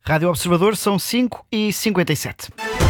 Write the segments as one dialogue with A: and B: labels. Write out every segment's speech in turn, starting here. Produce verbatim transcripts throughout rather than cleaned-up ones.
A: Rádio Observador, são cinco e cinquenta e sete.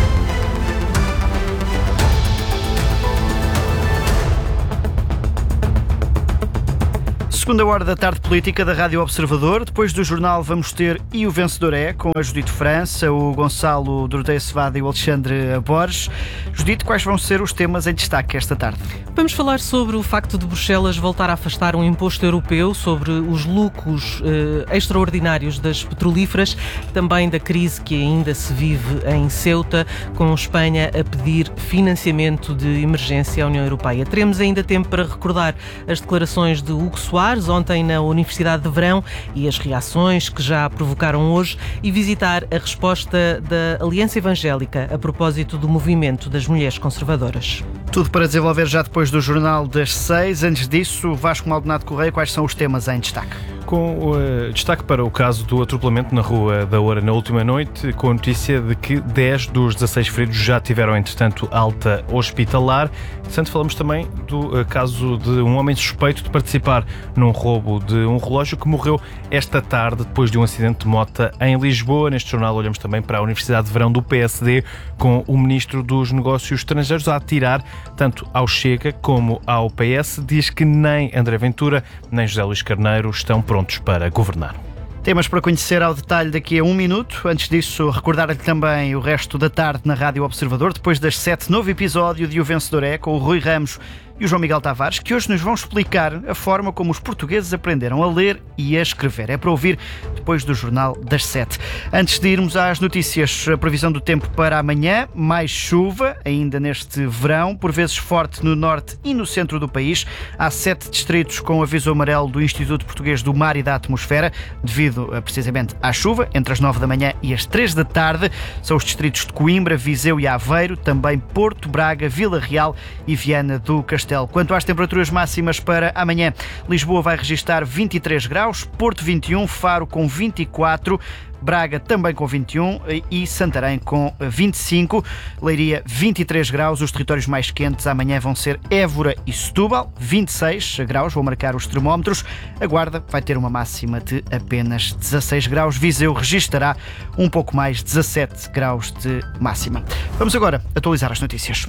A: Segunda hora da tarde política da Rádio Observador. Depois do jornal vamos ter E o Vencedor é, com a Judite França, o Gonçalo Doroteia Cevada e o Alexandre Borges. Judite, quais vão ser os temas em destaque esta tarde?
B: Vamos falar sobre o facto de Bruxelas voltar a afastar um imposto europeu sobre os lucros eh, extraordinários das petrolíferas, também da crise que ainda se vive em Ceuta, com Espanha a pedir financiamento de emergência à União Europeia. Teremos ainda tempo para recordar as declarações de Hugo Soares ontem na Universidade de Verão e as reações que já provocaram hoje, e visitar a resposta da Aliança Evangélica a propósito do movimento das mulheres conservadoras.
A: Tudo para desenvolver já depois do Jornal das Seis. Antes disso, Vasco Maldonado Correia, quais são os temas em destaque?
C: Com uh, destaque para o caso do atropelamento na Rua da Oura na última noite, com a notícia de que dez dos dezasseis feridos já tiveram, entretanto, alta hospitalar. Portanto, falamos também do uh, caso de um homem suspeito de participar num roubo de um relógio que morreu esta tarde depois de um acidente de moto em Lisboa. Neste jornal olhamos também para a Universidade de Verão do P S D, com o Ministro dos Negócios Estrangeiros a atirar tanto ao Chega como ao P S. Diz que nem André Ventura nem José Luís Carneiro estão prontos para governar.
A: Temas para conhecer ao detalhe daqui a um minuto. Antes disso, recordar-lhe também o resto da tarde na Rádio Observador, depois das sete, novo episódio de O Vencedor é, com o Rui Ramos e o João Miguel Tavares, que hoje nos vão explicar a forma como os portugueses aprenderam a ler e a escrever. É para ouvir depois do Jornal das Sete. Antes de irmos às notícias, a previsão do tempo para amanhã: mais chuva, ainda neste verão, por vezes forte no norte e no centro do país. Há sete distritos com aviso amarelo do Instituto Português do Mar e da Atmosfera, devido precisamente à chuva, entre as nove da manhã e as três da tarde. São os distritos de Coimbra, Viseu e Aveiro, também Porto, Braga, Vila Real e Viana do Castelo. Quanto às temperaturas máximas para amanhã, Lisboa vai registrar vinte e três graus, Porto vinte e um, Faro com vinte e quatro, Braga também com vinte e um e Santarém com vinte e cinco, Leiria vinte e três graus. Os territórios mais quentes amanhã vão ser Évora e Setúbal, vinte e seis graus, vão marcar os termómetros. A Guarda vai ter uma máxima de apenas dezasseis graus. Viseu registará um pouco mais, dezassete graus de máxima. Vamos agora atualizar as notícias.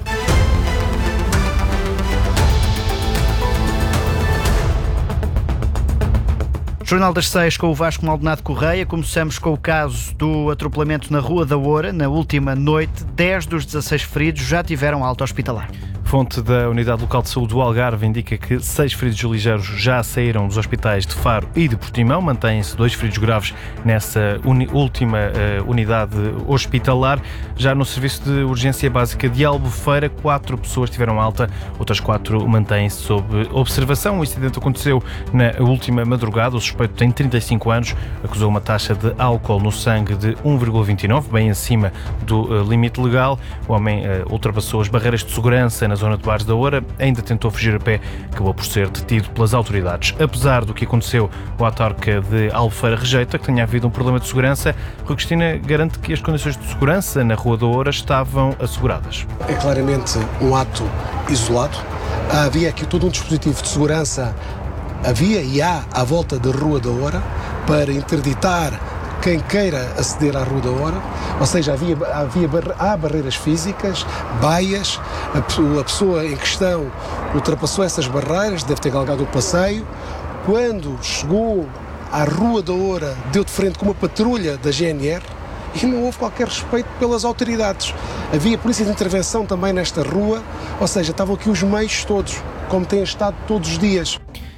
A: Jornal das Seis com o Vasco Maldonado Correia. Começamos com o caso do atropelamento na Rua da Oura. Na última noite, dez dos dezasseis feridos já tiveram alta hospitalar.
C: Fonte da Unidade Local de Saúde do Algarve indica que seis feridos ligeiros já saíram dos hospitais de Faro e de Portimão. Mantêm-se dois feridos graves nessa uni- última uh, unidade hospitalar. Já no Serviço de Urgência Básica de Albufeira, quatro pessoas tiveram alta, outras quatro mantêm-se sob observação. O incidente aconteceu na última madrugada. O suspeito tem trinta e cinco anos, acusou uma taxa de álcool no sangue de um vírgula vinte e nove, bem acima do uh, limite legal. O homem uh, ultrapassou as barreiras de segurança na zona de Bares da Oura, ainda tentou fugir a pé, acabou por ser detido pelas autoridades. Apesar do que aconteceu, o autarca de Albufeira rejeita que tenha havido um problema de segurança. Rui Cristina garante que as condições de segurança na Rua da Oura estavam asseguradas.
D: É claramente um ato isolado. Havia aqui todo um dispositivo de segurança, havia e há à volta da Rua da Oura, para interditar quem queira aceder à Rua da Oura, ou seja, havia, havia, há barreiras físicas, baias, a, a pessoa em questão ultrapassou essas barreiras, deve ter galgado o passeio. Quando chegou à Rua da Oura, deu de frente com uma patrulha da G N R e não houve qualquer respeito pelas autoridades. Havia polícia de intervenção também nesta rua, ou seja, estavam aqui os meios todos, como têm estado todos os dias.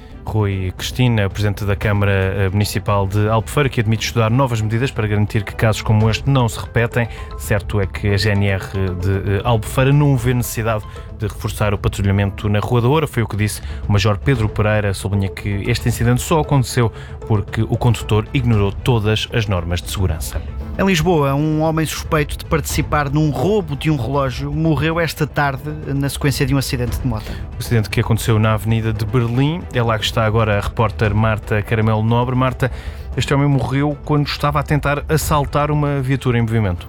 C: Rui Cristina, Presidente da Câmara Municipal de Albufeira, que admite estudar novas medidas para garantir que casos como este não se repetem. Certo é que a G N R de Albufeira não vê necessidade de reforçar o patrulhamento na Rua da Oura. Foi o que disse o Major Pedro Pereira. Sublinha que este incidente só aconteceu porque o condutor ignorou todas as normas de segurança.
A: Em Lisboa, um homem suspeito de participar num roubo de um relógio morreu esta tarde na sequência de um acidente de moto.
C: O acidente que aconteceu na Avenida de Berlim. É lá que está agora a repórter Marta Caramelo Nobre. Marta, este homem morreu quando estava a tentar assaltar uma viatura em movimento.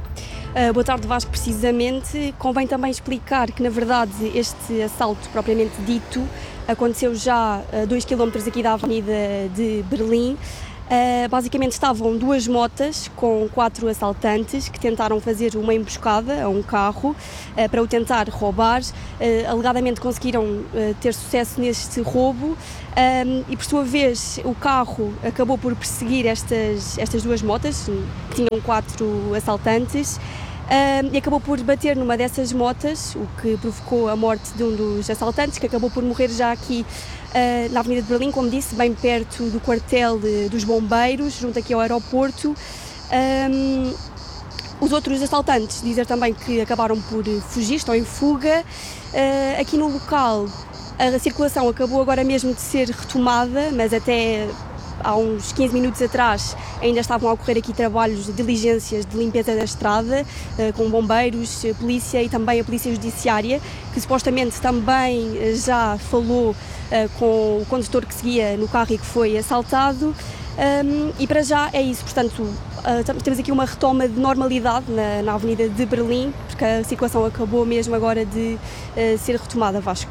E: Uh, boa tarde, Vasco. Precisamente, convém também explicar que, na verdade, este assalto propriamente dito aconteceu já a dois quilómetros aqui da Avenida de Berlim. Uh, basicamente estavam duas motas com quatro assaltantes que tentaram fazer uma emboscada a um carro uh, para o tentar roubar. Uh, alegadamente conseguiram uh, ter sucesso neste roubo um, e, por sua vez, o carro acabou por perseguir estas, estas duas motas, que tinham quatro assaltantes, um, e acabou por bater numa dessas motas, o que provocou a morte de um dos assaltantes, que acabou por morrer já aqui Uh, na Avenida de Berlim, como disse, bem perto do quartel de, dos bombeiros, junto aqui ao aeroporto. Um, os outros assaltantes, dizer também que acabaram por fugir, estão em fuga. Uh, aqui no local, a circulação acabou agora mesmo de ser retomada, mas até há uns quinze minutos atrás ainda estavam a ocorrer aqui trabalhos de diligências de limpeza da estrada, uh, com bombeiros, polícia e também a polícia judiciária, que supostamente também já falou Uh, com o condutor que seguia no carro e que foi assaltado, um, e para já é isso. Portanto, uh, temos aqui uma retoma de normalidade na, na Avenida de Berlim, porque a circulação acabou mesmo agora de uh, ser retomada, Vasco.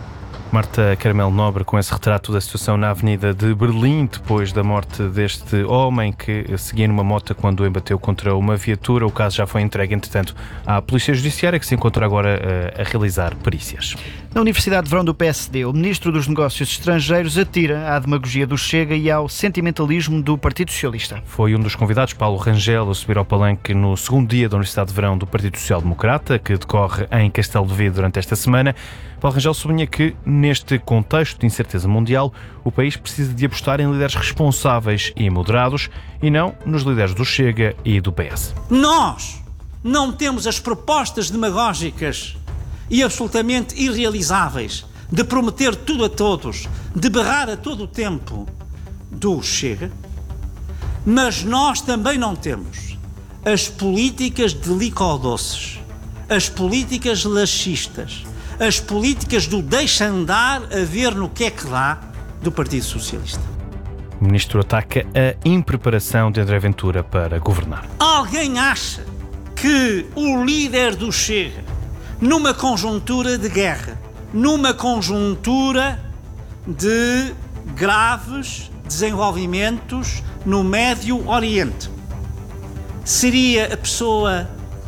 C: Marta Caramelo Nobre, com esse retrato da situação na Avenida de Berlim, depois da morte deste homem que seguia numa moto quando embateu contra uma viatura. O caso já foi entregue, entretanto, à Polícia Judiciária, que se encontra agora a, a realizar perícias.
A: Na Universidade de Verão do P S D, o Ministro dos Negócios Estrangeiros atira à demagogia do Chega e ao sentimentalismo do Partido Socialista.
C: Foi um dos convidados, Paulo Rangel, a subir ao palanque no segundo dia da Universidade de Verão do Partido Social Democrata, que decorre em Castelo de Vido durante esta semana. Paulo Rangel sublinha que, neste contexto de incerteza mundial, o país precisa de apostar em líderes responsáveis e moderados e não nos líderes do Chega e do P S.
F: Nós não temos as propostas demagógicas e absolutamente irrealizáveis de prometer tudo a todos, de berrar a todo o tempo do Chega, mas nós também não temos as políticas de licodoces, as políticas laxistas, as políticas do deixa andar a ver no que é que dá do Partido Socialista.
C: O Ministro ataca a impreparação de André Ventura para governar.
F: Alguém acha que o líder do Chega, numa conjuntura de guerra, numa conjuntura de graves desenvolvimentos no Médio Oriente, seria a pessoa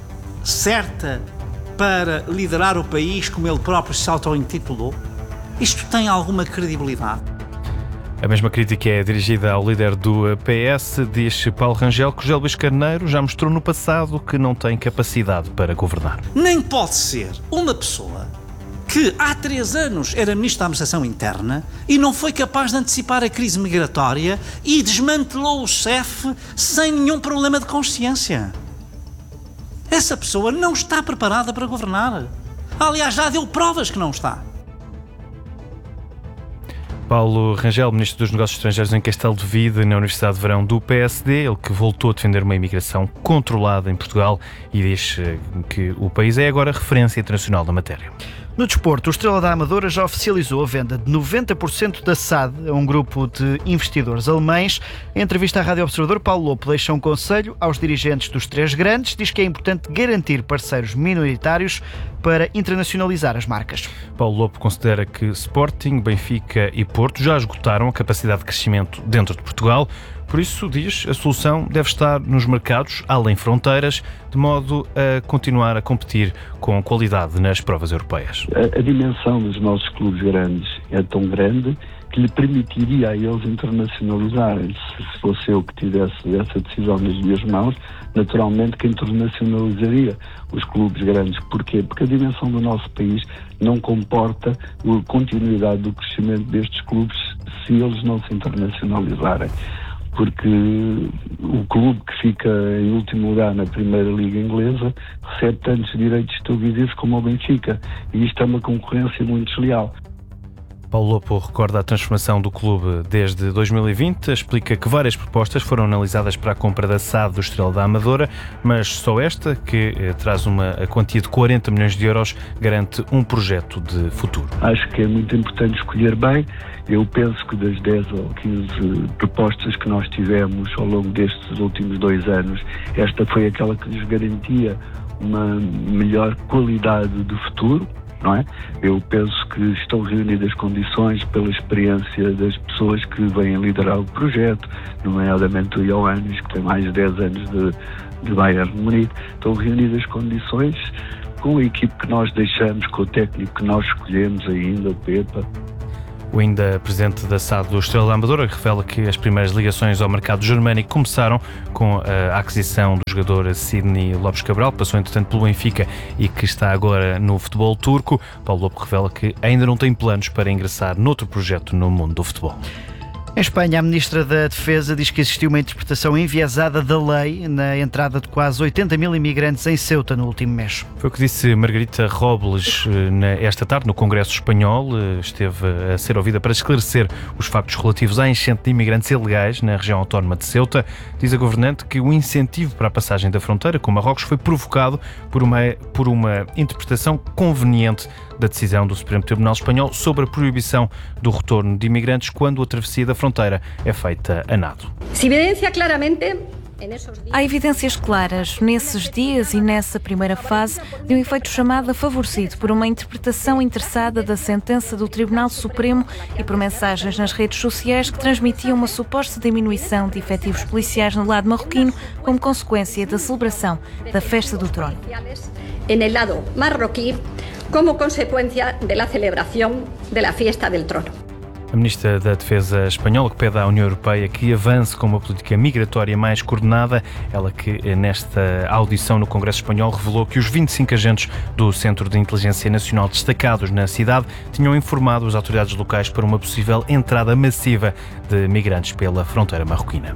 F: certa para liderar o país como ele próprio se auto-intitulou? Isto tem alguma credibilidade?
C: A mesma crítica é dirigida ao líder do P S, diz Paulo Rangel, que José Luís Carneiro já mostrou no passado que não tem capacidade para governar.
F: Nem pode ser uma pessoa que há três anos era Ministro da Administração Interna e não foi capaz de antecipar a crise migratória e desmantelou o C E F sem nenhum problema de consciência. Essa pessoa não está preparada para governar. Aliás, já deu provas que não está.
C: Paulo Rangel, Ministro dos Negócios Estrangeiros em Castelo de Vido, na Universidade de Verão do P S D, ele que voltou a defender uma imigração controlada em Portugal e diz que o país é agora referência internacional na matéria.
A: No desporto, o Estrela da Amadora já oficializou a venda de noventa por cento da S A D a um grupo de investidores alemães. Em entrevista à Rádio Observador, Paulo Lopo deixa um conselho aos dirigentes dos três grandes. Diz que é importante garantir parceiros minoritários para internacionalizar as marcas.
C: Paulo Lopo considera que Sporting, Benfica e Porto já esgotaram a capacidade de crescimento dentro de Portugal. Por isso, diz, a solução deve estar nos mercados, além fronteiras, de modo a continuar a competir com qualidade nas provas europeias.
G: A, a dimensão dos nossos clubes grandes é tão grande que lhe permitiria a eles internacionalizarem. Se fosse eu que tivesse essa decisão nas minhas mãos, naturalmente que internacionalizaria os clubes grandes. Porquê? Porque a dimensão do nosso país não comporta a continuidade do crescimento destes clubes se eles não se internacionalizarem. Porque o clube que fica em último lugar na Primeira Liga Inglesa recebe tantos direitos televisivos como o Benfica. E isto é uma concorrência muito desleal.
C: Paulo Lopo recorda a transformação do clube desde dois mil e vinte, explica que várias propostas foram analisadas para a compra da S A D do Estrela da Amadora, mas só esta, que eh, traz uma quantia de quarenta milhões de euros, garante um projeto de futuro.
G: Acho que é muito importante escolher bem. Eu penso que das dez ou quinze propostas que nós tivemos ao longo destes últimos dois anos, esta foi aquela que nos garantia uma melhor qualidade de futuro não é? Eu penso que estão reunidas condições pela experiência das pessoas que vêm liderar o projeto, nomeadamente o Ioannis, que tem mais de dez anos de, de Bayern Munique. Estão reunidas condições com a equipe que nós deixamos, com o técnico que nós escolhemos ainda, o Pepa.
C: O ainda presidente da S A D do Estrela da Amadora revela que as primeiras ligações ao mercado germânico começaram com a aquisição do jogador Sidney Lopes Cabral, que passou entretanto pelo Benfica e que está agora no futebol turco. Paulo Lobo revela que ainda não tem planos para ingressar noutro projeto no mundo do futebol.
A: Em Espanha, a Ministra da Defesa diz que existiu uma interpretação enviesada da lei na entrada de quase oitenta mil imigrantes em Ceuta no último mês.
C: Foi o que disse Margarita Robles esta tarde no Congresso Espanhol. Esteve a ser ouvida para esclarecer os factos relativos à enchente de imigrantes ilegais na região autónoma de Ceuta. Diz a governante que o incentivo para a passagem da fronteira com Marrocos foi provocado por uma, por uma interpretação conveniente da decisão do Supremo Tribunal Espanhol sobre a proibição do retorno de imigrantes quando a travessia da fronteira é feita a nado.
H: Se evidencia claramente
I: Há evidências claras nesses dias e nessa primeira fase de um efeito chamado favorecido por uma interpretação interessada da sentença do Tribunal Supremo e por mensagens nas redes sociais que transmitiam uma suposta diminuição de efetivos policiais no lado marroquino como consequência da celebração da Festa do Trono.
H: En el lado marroquí como consecuencia de la celebración de la Fiesta del Trono.
C: A Ministra da Defesa espanhola que pede à União Europeia que avance com uma política migratória mais coordenada. Ela que nesta audição no Congresso Espanhol revelou que os vinte e cinco agentes do Centro de Inteligência Nacional destacados na cidade tinham informado as autoridades locais para uma possível entrada massiva de migrantes pela fronteira marroquina.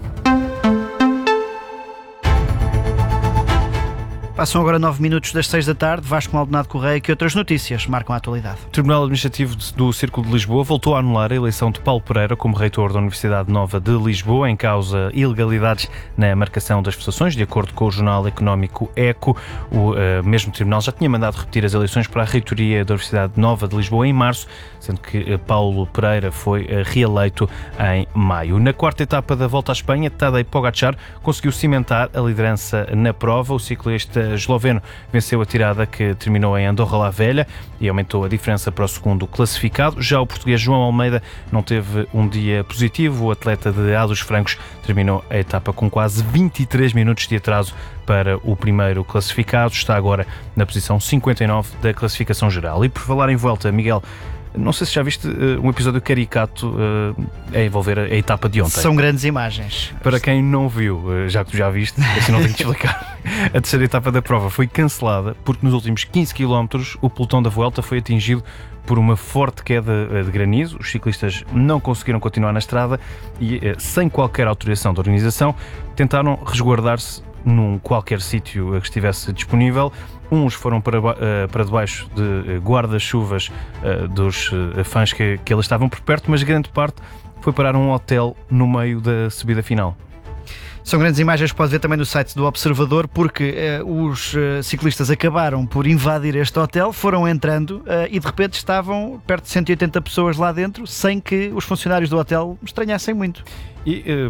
A: Passam agora nove minutos das seis da tarde. Vasco Maldonado Correia, que outras notícias marcam a atualidade?
C: O Tribunal Administrativo do Círculo de Lisboa voltou a anular a eleição de Paulo Pereira como reitor da Universidade Nova de Lisboa, em causa ilegalidades na marcação das votações, de acordo com o jornal económico Eco. O uh, mesmo Tribunal já tinha mandado repetir as eleições para a reitoria da Universidade Nova de Lisboa em março, sendo que uh, Paulo Pereira foi uh, reeleito em maio. Na quarta etapa da Volta à Espanha, Tadej Pogačar conseguiu cimentar a liderança na prova. O ciclista esloveno venceu a tirada que terminou em Andorra la Velha e aumentou a diferença para o segundo classificado. Já o português João Almeida não teve um dia positivo. O atleta de Ados Francos terminou a etapa com quase vinte e três minutos de atraso para o primeiro classificado. Está agora na posição cinquenta e nove da classificação geral. E por falar em volta, Miguel, não sei se já viste uh, um episódio caricato uh, a envolver a, a etapa de ontem.
A: São grandes imagens.
C: Para quem não viu, uh, já que tu já viste, assim não tenho que explicar. A terceira etapa da prova foi cancelada porque nos últimos quinze quilómetros o pelotão da Vuelta foi atingido por uma forte queda de granizo. Os ciclistas não conseguiram continuar na estrada e, uh, sem qualquer autorização da organização, tentaram resguardar-se num qualquer sítio que estivesse disponível. Uns foram para, uh, para debaixo de uh, guarda-chuvas uh, dos uh, fãs que, que eles estavam por perto, mas grande parte foi parar um hotel no meio da subida final.
A: São grandes imagens que pode ver também no site do Observador, porque uh, os uh, ciclistas acabaram por invadir este hotel, foram entrando uh, e de repente estavam perto de cento e oitenta pessoas lá dentro, sem que os funcionários do hotel estranhassem muito.
C: E... Uh...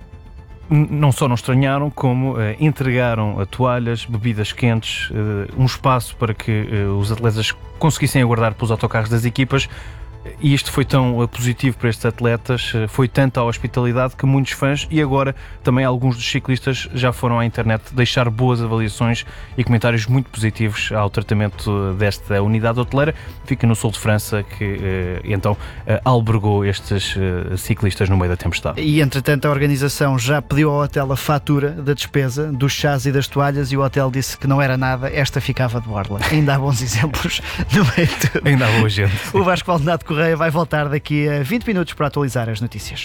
C: Não só não estranharam, como uh, entregaram toalhas, bebidas quentes, uh, um espaço para que uh, os atletas conseguissem aguardar pelos autocarros das equipas. E isto foi tão uh, positivo para estes atletas, uh, foi tanta a hospitalidade que muitos fãs e agora também alguns dos ciclistas já foram à internet deixar boas avaliações e comentários muito positivos ao tratamento desta unidade hoteleira. Fica no sul de França, que uh, então uh, albergou estes uh, ciclistas no meio da tempestade.
A: E entretanto a organização já pediu ao hotel a fatura da despesa dos chás e das toalhas e o hotel disse que não era nada, esta ficava de borla. Ainda há bons exemplos no meio de tudo.
C: Ainda há boa gente.
A: O Vasco Maldonado Correia vai voltar daqui a vinte minutos para atualizar as notícias.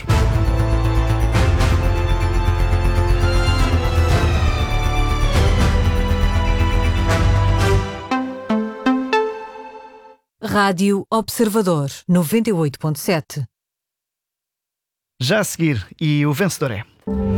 J: Rádio Observador noventa e oito ponto sete.
A: Já a seguir, e o vencedor é...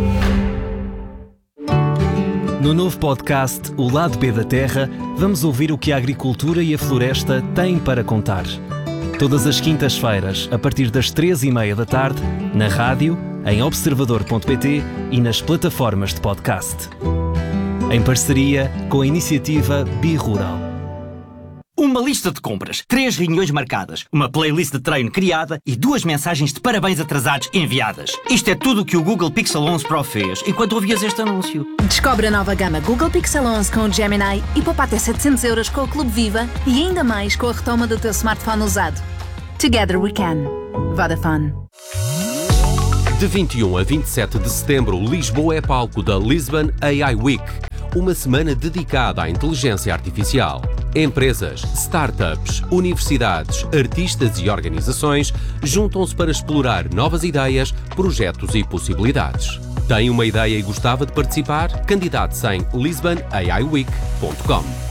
K: No novo podcast O Lado B da Terra, vamos ouvir o que a agricultura e a floresta têm para contar. Todas as quintas-feiras, a partir das três e meia da tarde, na rádio, em observador ponto pt e nas plataformas de podcast. Em parceria com a iniciativa Bi-Rural. Uma
L: uma lista de compras, três reuniões marcadas, uma playlist de treino criada e duas mensagens de parabéns atrasados enviadas. Isto é tudo o que o Google Pixel onze Pro fez enquanto ouvias este anúncio.
M: Descobre a nova gama Google Pixel onze com o Gemini e poupa até setecentos euros com o Clube Viva e ainda mais com a retoma do teu smartphone usado. Together we can. Vodafone.
N: De vinte e um a vinte e sete de setembro, Lisboa é palco da Lisbon A I Week, uma semana dedicada à inteligência artificial. Empresas, startups, universidades, artistas e organizações juntam-se para explorar novas ideias, projetos e possibilidades. Tem uma ideia e gostava de participar? Candidate-se em lisbon a i week ponto com.